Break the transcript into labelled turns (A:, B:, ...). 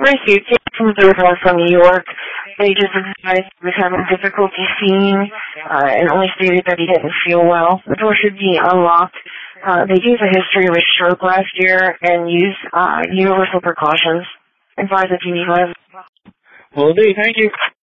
A: received it from Dover from New York. They just advised he was having difficulty seeing and only stated that he didn't feel well. The door should be unlocked. They gave a history of a stroke last year and used universal precautions. Advise if you need one.
B: Will do. Thank you.